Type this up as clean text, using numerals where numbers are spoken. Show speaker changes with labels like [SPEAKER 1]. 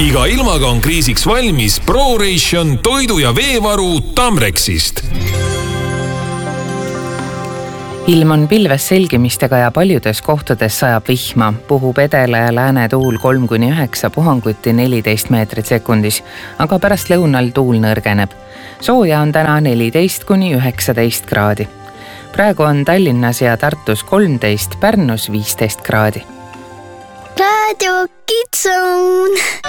[SPEAKER 1] Iga ilmaga on kriisiks valmis ProRation toidu- ja veevaru Tamrexist.
[SPEAKER 2] Ilm on pilves selgimistega ja paljudes kohtades sajab vihma. Puhub edela ja lääne tuul 3-9, puhanguti 14 meetrit sekundis, aga pärast lõunal tuul nõrgeneb. Sooja on täna 14-19 kraadi. Praegu on Tallinnas ja Tartus 13, Pärnus 15 kraadi.
[SPEAKER 3] Radio Kids Zone.